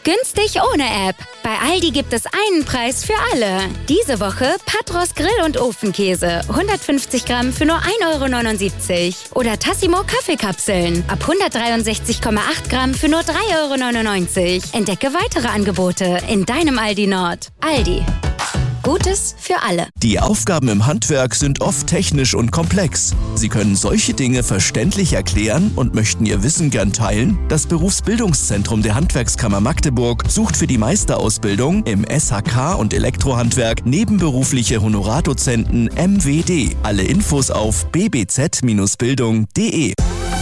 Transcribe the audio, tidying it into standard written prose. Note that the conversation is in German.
Günstig ohne App. Bei Aldi gibt es einen Preis für alle. Diese Woche Patros Grill- und Ofenkäse. 150 Gramm für nur 1,79 €. Oder Tassimo Kaffeekapseln. Ab 163,8 Gramm für nur 3,99 €. Entdecke weitere Angebote in deinem Aldi Nord. Aldi. Gutes für alle. Die Aufgaben im Handwerk sind oft technisch und komplex. Sie können solche Dinge verständlich erklären und möchten Ihr Wissen gern teilen? Das Berufsbildungszentrum der Handwerkskammer Magdeburg sucht für die Meisterausbildung im SHK und Elektrohandwerk nebenberufliche Honorardozenten MWD. Alle Infos auf bbz-bildung.de.